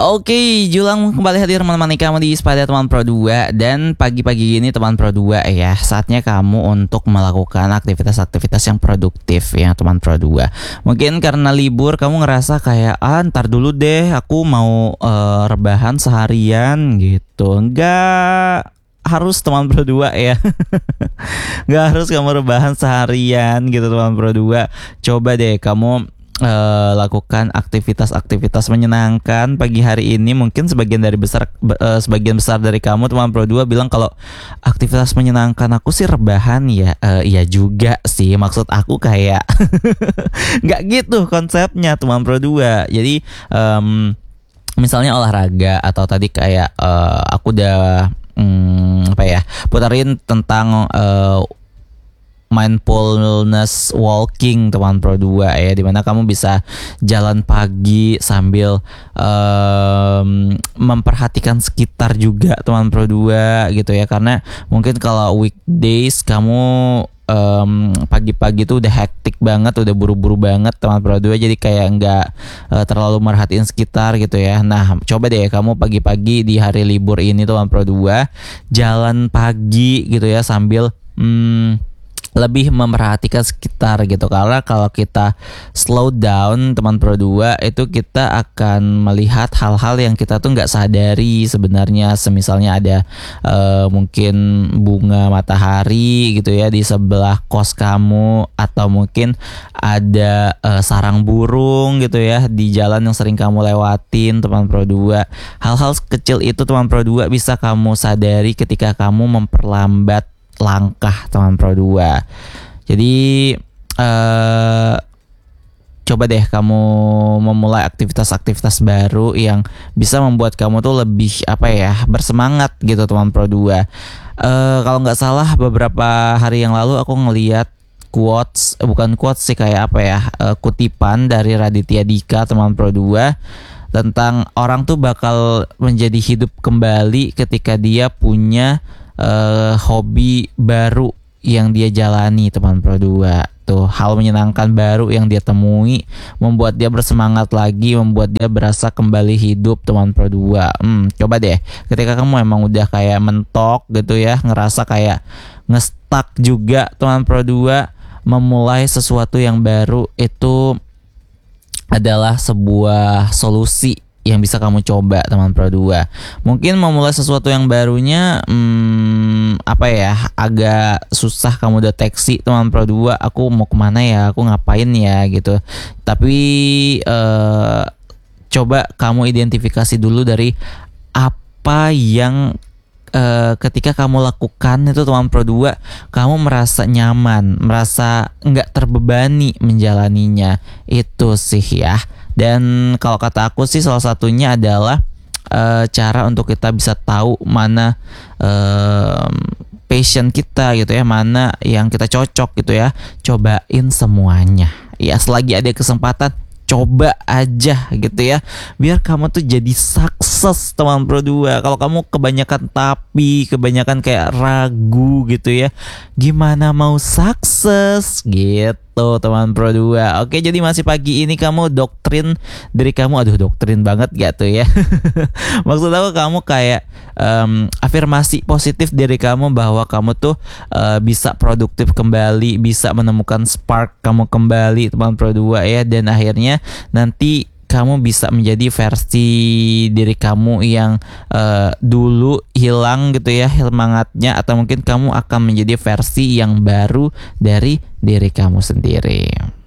Oke, Julang kembali hadir menemani kamu di Spada Teman Pro 2. Dan pagi-pagi ini Teman Pro 2 ya, saatnya kamu untuk melakukan aktivitas-aktivitas yang produktif ya Teman Pro 2. Mungkin karena libur kamu ngerasa kayak ntar dulu deh aku mau rebahan seharian gitu. Enggak harus Teman Pro 2 ya. Enggak harus kamu rebahan seharian gitu Teman Pro 2. Coba deh kamu lakukan aktivitas-aktivitas menyenangkan pagi hari ini. Mungkin sebagian besar dari kamu Teman Pro 2 bilang kalau aktivitas menyenangkan aku sih rebahan ya. Iya juga sih, maksud aku kayak nggak gitu konsepnya Teman Pro 2. Jadi misalnya olahraga atau tadi kayak aku udah puterin tentang mindfulness walking Teman Pro 2 ya, dimana kamu bisa jalan pagi sambil memperhatikan sekitar juga Teman Pro 2 gitu ya. Karena mungkin kalau weekdays kamu pagi-pagi tuh udah hektik banget, udah buru-buru banget Teman Pro 2, jadi kayak nggak terlalu merhatiin sekitar gitu ya. Nah coba deh kamu pagi-pagi di hari libur ini Teman Pro 2 jalan pagi gitu ya, sambil lebih memperhatikan sekitar gitu. Karena kalau kita slow down Teman Pro 2 itu kita akan melihat hal-hal yang kita tuh nggak sadari sebenarnya. Semisalnya ada mungkin bunga matahari gitu ya di sebelah kos kamu, atau mungkin ada sarang burung gitu ya di jalan yang sering kamu lewatin Teman Pro 2. Hal-hal kecil itu Teman Pro 2 bisa kamu sadari ketika kamu memperlambat langkah Teman Pro 2. Jadi coba deh kamu memulai aktivitas-aktivitas baru yang bisa membuat kamu tuh lebih bersemangat gitu Teman Pro 2. Kalau nggak salah beberapa hari yang lalu aku ngeliat bukan quotes sih, kayak kutipan dari Raditya Dika Teman Pro 2 tentang orang tuh bakal menjadi hidup kembali ketika dia punya hobi baru yang dia jalani Teman Pro 2. Tuh, hal menyenangkan baru yang dia temui membuat dia bersemangat lagi, membuat dia berasa kembali hidup Teman Pro 2. Coba deh ketika kamu emang udah kayak mentok gitu ya, ngerasa kayak ngestak juga Teman Pro 2, memulai sesuatu yang baru itu adalah sebuah solusi yang bisa kamu coba Teman Pro 2. Mungkin memulai sesuatu yang barunya agak susah kamu deteksi Teman Pro 2, aku mau kemana ya, aku ngapain ya gitu. Tapi coba kamu identifikasi dulu dari apa yang ketika kamu lakukan itu Teman Pro 2 kamu merasa nyaman, merasa nggak terbebani menjalaninya. Itu sih ya. Dan kalau kata aku sih salah satunya adalah cara untuk kita bisa tahu mana passion kita gitu ya, mana yang kita cocok gitu ya. Cobain semuanya ya, selagi ada kesempatan coba aja gitu ya, biar kamu tuh jadi sukses Teman Pro 2. Kalau kamu kebanyakan kayak ragu gitu ya, gimana mau sukses gitu Teman Pro 2. Oke, jadi masih pagi ini kamu doktrin diri kamu, doktrin banget gak tuh ya. Maksud aku kamu kayak afirmasi positif diri kamu bahwa kamu tuh bisa produktif kembali, bisa menemukan spark kamu kembali Teman Pro 2 ya. Dan akhirnya nanti kamu bisa menjadi versi diri kamu yang dulu hilang gitu ya semangatnya, atau mungkin kamu akan menjadi versi yang baru dari diri kamu sendiri.